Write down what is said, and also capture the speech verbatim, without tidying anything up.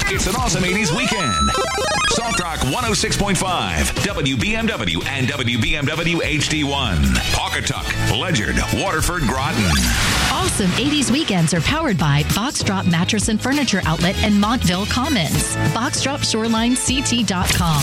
It's an awesome eighties weekend. Soft Rock one oh six point five, W B M W and W B M W H D one. Pawcatuck, Ledyard, Waterford, Groton. Awesome eighties weekends are powered by Foxdrop Mattress and Furniture Outlet and Montville Commons. Foxdrop Shoreline C T dot com.